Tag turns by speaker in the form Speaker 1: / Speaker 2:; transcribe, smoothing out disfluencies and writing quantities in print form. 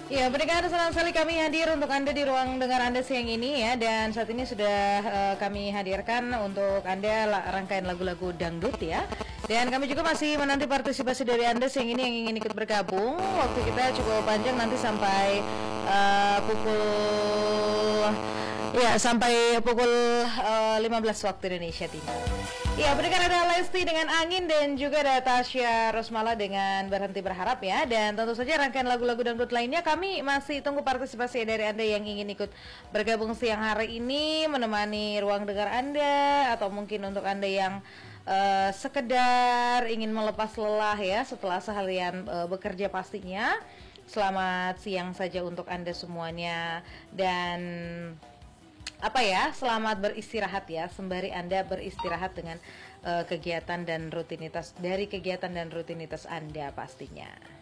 Speaker 1: Ya, pendengar senang sekali kami hadir untuk Anda di ruang dengar Anda siang ini ya. Dan saat ini sudah kami hadirkan untuk Anda rangkaian lagu-lagu dangdut ya. Dan kami juga masih menanti partisipasi dari Anda siang ini yang ingin ikut bergabung. Waktu kita cukup panjang nanti sampai pukul 15 waktu Indonesia Timur. Ya, pendengar ada Lesti dengan Angin dan juga ada Tasya Rosmala dengan Berhenti Berharap ya. Dan tentu saja rangkaian lagu-lagu dangdut lainnya kami masih tunggu partisipasi dari Anda yang ingin ikut bergabung siang hari ini menemani ruang dengar Anda, atau mungkin untuk Anda yang sekedar ingin melepas lelah ya setelah seharian bekerja pastinya. Selamat siang saja untuk Anda semuanya, dan selamat beristirahat ya, sembari Anda beristirahat dengan kegiatan dan rutinitas Anda pastinya.